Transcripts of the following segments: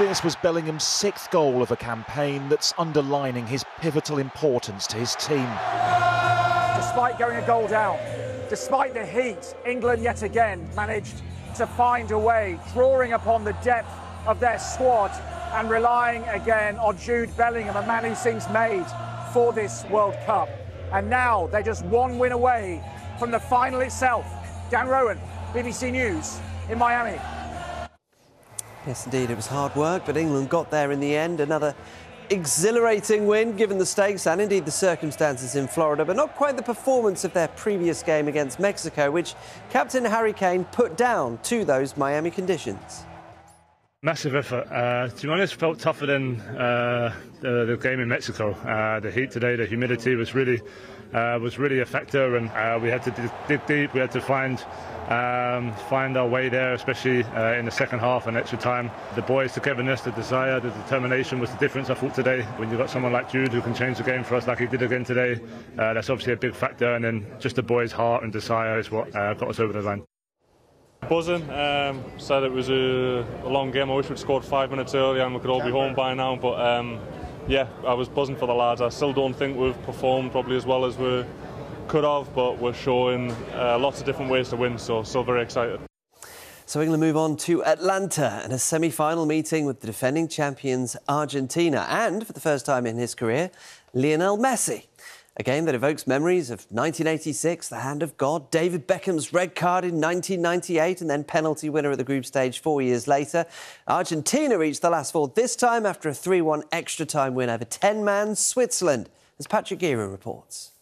This was Bellingham's 6th goal of a campaign that's underlining his pivotal importance to his team. Despite going a goal down, despite the heat, England yet again managed to find a way, drawing upon the depth of their squad and relying again on Jude Bellingham, a man who seems made for this World Cup. And now they're just one win away from the final itself. Dan Rowan, BBC News in Miami. Yes, indeed, it was hard work, but England got there in the end. Another exhilarating win, given the stakes and indeed the circumstances in Florida, but not quite the performance of their previous game against Mexico, which Captain Harry Kane put down to those Miami conditions. Massive effort. To be honest, felt tougher than the game in Mexico. The heat today, the humidity was really a factor, and we had to dig deep. We had to find our way there, especially in the second half and extra time. The boys' togetherness, the desire, the determination was the difference, I thought, today. When you've got someone like Jude who can change the game for us like he did again today, that's obviously a big factor. And then just the boys' heart and desire is what got us over the line. Buzzing. Said it was a long game. I wish we'd scored 5 minutes earlier and we could all be home by now. But yeah, I was buzzing for the lads. I still don't think we've performed probably as well as we could have, but we're showing lots of different ways to win, so still very excited. So England move on to Atlanta and a semi-final meeting with the defending champions Argentina and, for the first time in his career, Lionel Messi. A game that evokes memories of 1986, the hand of God, David Beckham's red card in 1998 and then penalty winner at the group stage 4 years later. Argentina reached the last four, this time after a 3-1 extra-time win over 10-man Switzerland, as Patrick Geary reports.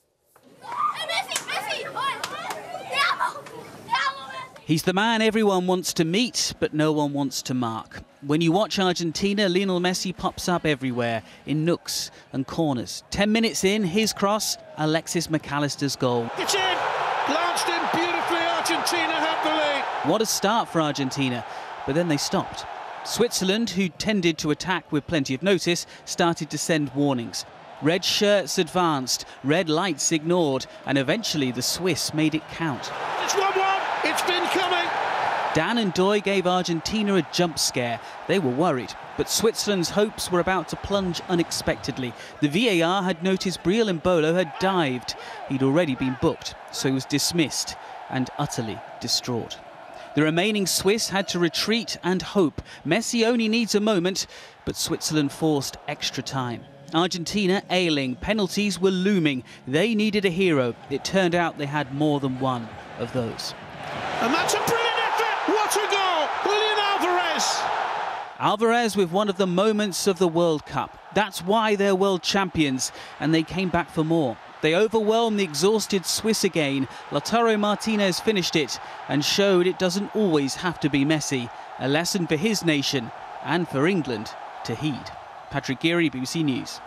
He's the man everyone wants to meet, but no one wants to mark. When you watch Argentina, Lionel Messi pops up everywhere, in nooks and corners. 10 minutes in, his cross, Alexis McAllister's goal. It's in! Launched in beautifully, Argentina have the lead. What a start for Argentina, but then they stopped. Switzerland, who tended to attack with plenty of notice, started to send warnings. Red shirts advanced, red lights ignored, and eventually the Swiss made it count. It's 1-1! It's been coming! Dan and Doy gave Argentina a jump scare. They were worried, but Switzerland's hopes were about to plunge unexpectedly. The VAR had noticed Briel Embolo had dived. He'd already been booked, so he was dismissed and utterly distraught. The remaining Swiss had to retreat and hope. Messi only needs a moment, but Switzerland forced extra time. Argentina ailing, penalties were looming. They needed a hero. It turned out they had more than one of those. And that's a brilliant effort! What a goal! Julian Alvarez! Alvarez with one of the moments of the World Cup. That's why they're world champions, and they came back for more. They overwhelmed the exhausted Swiss again. Lautaro Martinez finished it and showed it doesn't always have to be Messi. A lesson for his nation and for England to heed. Patrick Geary, BBC News.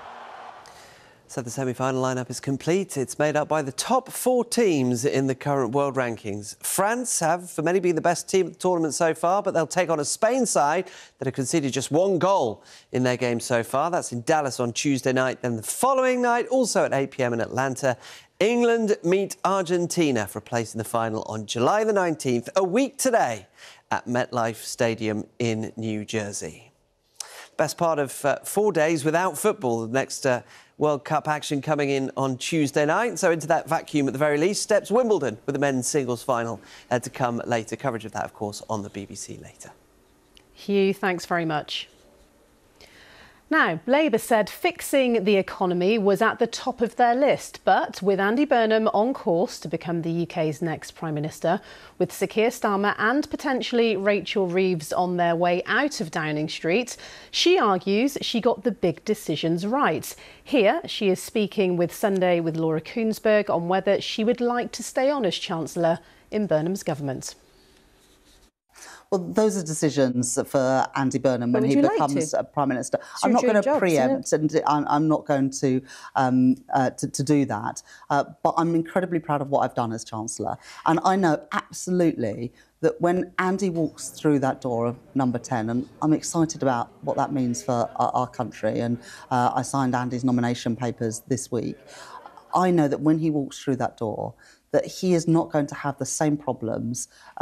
So the semi-final lineup is complete. It's made up by the top 4 teams in the current world rankings. France have, for many, been the best team of the tournament so far, but they'll take on a Spain side that have conceded just 1 goal in their game so far. That's in Dallas on Tuesday night. Then the following night, also at 8 p.m. in Atlanta, England meet Argentina for a place in the final on July the 19th, a week today, at MetLife Stadium in New Jersey. Best part of 4 days without football. The next World Cup action coming in on Tuesday night. So into that vacuum, at the very least, steps Wimbledon with the men's singles final to come later. Coverage of that, of course, on the BBC later. Hugh, thanks very much. Now, Labour said fixing the economy was at the top of their list, but with Andy Burnham on course to become the UK's next Prime Minister, with Sir Keir Starmer and potentially Rachel Reeves on their way out of Downing Street, she argues she got the big decisions right. Here, she is speaking with Sunday with Laura Kuenssberg on whether she would like to stay on as Chancellor in Burnham's government. Well, those are decisions for Andy Burnham when he becomes Prime Minister. I'm not going to preempt, and I'm not going to do that. But I'm incredibly proud of what I've done as Chancellor. And I know absolutely that when Andy walks through that door of number 10, and I'm excited about what that means for our country, and I signed Andy's nomination papers this week, I know that when he walks through that door, that he is not going to have the same problems